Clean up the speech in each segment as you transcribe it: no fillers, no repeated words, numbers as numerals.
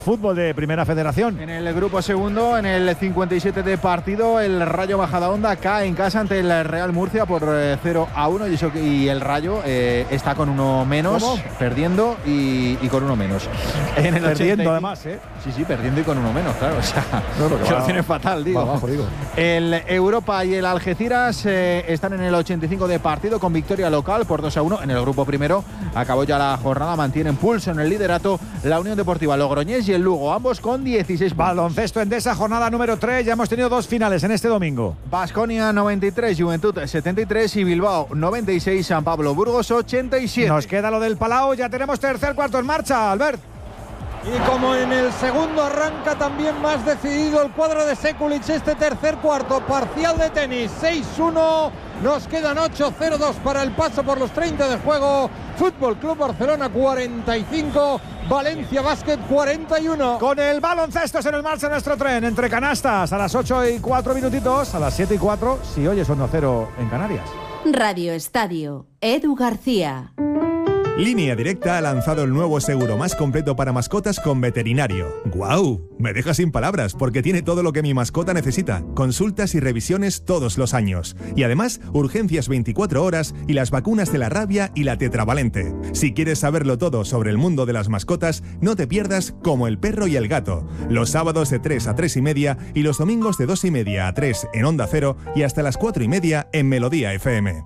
Fútbol de Primera Federación. En el grupo segundo, en el 57 de partido, el Rayo Majadahonda cae en casa ante el Real Murcia por 0-1 y el Rayo está con uno menos. ¿Cómo? Perdiendo y con uno menos. En el perdiendo además, Sí, perdiendo y con uno menos, claro. O sea, que lo tiene fatal, digo. Abajo, digo. El Europa y el Algeciras están en el 85 de partido con victoria local por 2-1. En el grupo primero acabó ya la jornada, mantienen pulso en el liderato la Unión Deportiva Logroñés y el Lugo, ambos con 16 puntos. Baloncesto Endesa, jornada número 3. Ya hemos tenido dos finales en este domingo. Baskonia 93, Juventud 73 y Bilbao 96, San Pablo Burgos 87. Nos queda lo del Palau, ya tenemos tercer cuarto en marcha, Albert. Y como en el segundo arranca también más decidido el cuadro de Sekulic, este tercer cuarto, parcial de tenis 6-1, nos quedan 8-0-2 para el paso por los 30 de juego. Fútbol Club Barcelona 45, Valencia Basket 41. Con el baloncesto en el marcha nuestro tren, entre canastas, a las 8:04 minutitos, a las 7:04, si oyes 1-0 en Canarias. Radio Estadio, Edu García. Línea Directa ha lanzado el nuevo seguro más completo para mascotas con veterinario. ¡Guau! Me deja sin palabras porque tiene todo lo que mi mascota necesita. Consultas y revisiones todos los años. Y además, urgencias 24 horas y las vacunas de la rabia y la tetravalente. Si quieres saberlo todo sobre el mundo de las mascotas, no te pierdas Como el perro y el gato. Los sábados de 3 a 3 y media y los domingos de 2 y media a 3 en Onda Cero y hasta las 4 y media en Melodía FM.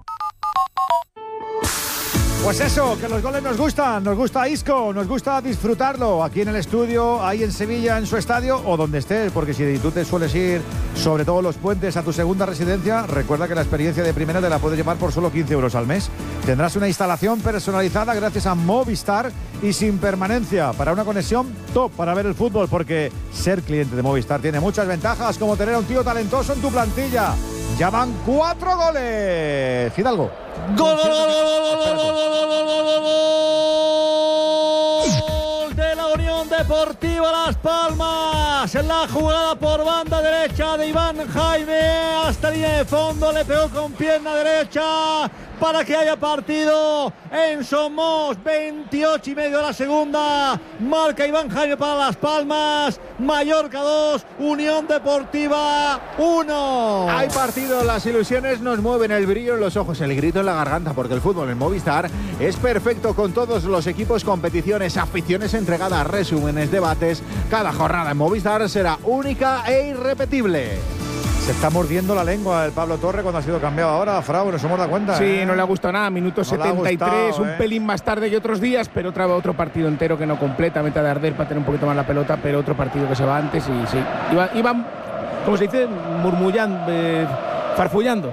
Pues eso, que los goles nos gusta Isco, nos gusta disfrutarlo aquí en el estudio, ahí en Sevilla, en su estadio o donde estés, porque si tú te sueles ir, sobre todo los puentes, a tu segunda residencia, recuerda que la experiencia de primera te la puedes llevar por solo 15 euros al mes. Tendrás una instalación personalizada gracias a Movistar y sin permanencia para una conexión top para ver el fútbol, porque ser cliente de Movistar tiene muchas ventajas, como tener a un tío talentoso en tu plantilla. Ya van 4 goles. Fidalgo. ¡Gol de la Unión Deportiva Las Palmas! La jugada por banda derecha de Iván Jaime hasta línea de fondo, le pegó con pierna derecha para que haya partido en Somos. 28 y medio de la segunda, marca Iván Jaime para Las Palmas. Mallorca 2, Unión Deportiva 1. Hay partido, las ilusiones nos mueven, el brillo en los ojos, el grito en la garganta, porque el fútbol en Movistar es perfecto con todos los equipos, competiciones, aficiones entregadas, resúmenes, debates. Cada jornada en Movistar será única e irrepetible. Se está mordiendo la lengua el Pablo Torre cuando ha sido cambiado ahora, Frau, nos hemos dado cuenta. Sí, no le ha gustado nada, minuto 73, un pelín más tarde que otros días, pero otro partido entero que no completa, meta de arder para tener un poquito más la pelota, pero otro partido que se va antes y sí. Iban, ¿cómo se dice? Murmullando, farfullando.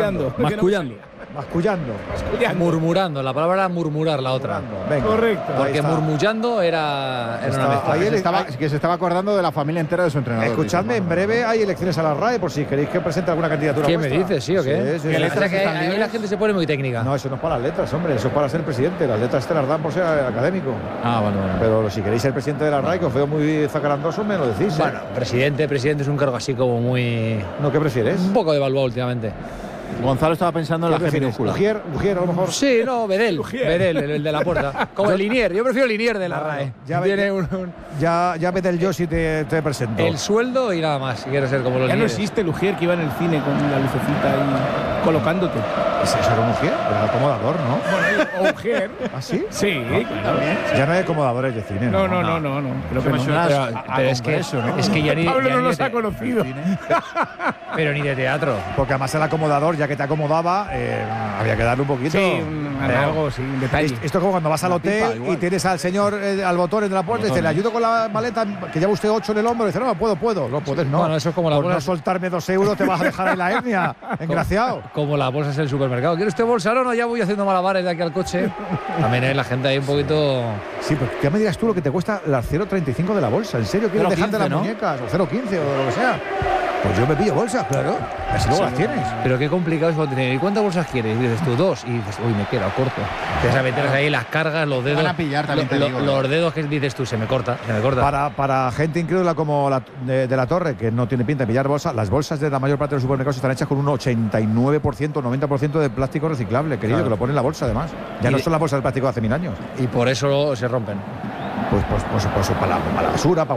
Mascullando. Murmurando, la palabra era murmurar, la otra. Venga. Correcto. Porque murmullando era una mezcla. Ahí se estaba acordando de la familia entera de su entrenador. Escuchadme, en breve hay elecciones a la RAE por si queréis que presente alguna candidatura. ¿Qué me dices, sí o qué? Sí. Ahí la gente se pone muy técnica. No, eso no es para las letras, hombre, eso es para ser presidente. Las letras te las dan por ser académico. Ah, bueno. Pero si queréis ser presidente de la RAE, que os veo muy zacarandoso, me lo decís. Bueno, presidente es un cargo así como muy... No, ¿qué prefieres? Un poco devaluado últimamente. Gonzalo estaba pensando en la G minúscula. Lugier, a lo mejor. Sí, no, Bedel, el de la puerta. Como el Linier, yo prefiero Linier de la RAE. Ya Bedel yo si te presento. El sueldo y nada más, si quieres ser como los Ya Linieres. no existe Lugier, que iba en el cine con la lucecita ahí colocándote. ¿Es eso era un Lugier? Era el acomodador, ¿no? Bueno, Lugier. ¿Ah, sí? Sí, también. Ya no hay acomodadores de cine. No. Creo que no. Pero es que ya ni... Pablo ya no ni los de- ha conocido. Pero ni de teatro. Porque además el acomodador, ya que te acomodaba, había que darle un poquito. Sí, algo, sí, un detalle. Esto es como cuando vas al hotel y tienes al señor, al botón en la puerta y dice, le ayudo con la maleta, que lleva usted 8 en el hombro. Y dice, no puedo. No puedes, no. Bueno, eso es como la Por bolsa. no soltarme 2 euros te vas a dejar en la hernia, engraciado. Como las bolsas en el supermercado. ¿Quiere usted bolsa? No, ya voy haciendo malabares de aquí al coche. También hay la gente ahí un poquito... Sí, pero ya me dirás tú lo que te cuesta las 0,35 de la bolsa. ¿En serio quieres 0,15, dejarte las ¿no? muñecas? O 0,15 o lo que sea. Pues yo me pillo bolsas, claro. Así luego las tienes. Pero qué complicado es cuando tienes. ¿Y cuántas bolsas quieres? Y dices tú, 2. Y dices, uy, me queda corto. Te vas a meter ahí las cargas, los dedos. Van a pillar, también te digo. Los dedos que dices tú, se me corta. Para gente incrédula como de la Torre, que no tiene pinta de pillar bolsas, las bolsas de la mayor parte de los supermercados están hechas con un 89%, 90% de plástico reciclable, querido, claro. Que lo pone en la bolsa además. Ya no son las bolsas de plástico de hace 1000 años. Y por eso se rompen. para la basura, para